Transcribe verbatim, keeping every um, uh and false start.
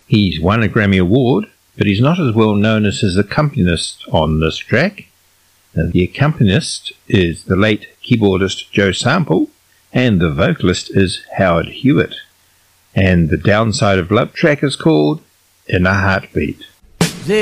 He's won a Grammy Award, but he's not as well known as his accompanist on this track. And the accompanist is the late keyboardist Joe Sample, and the vocalist is Howard Hewitt. And the Downside of Love track is called In a Heartbeat.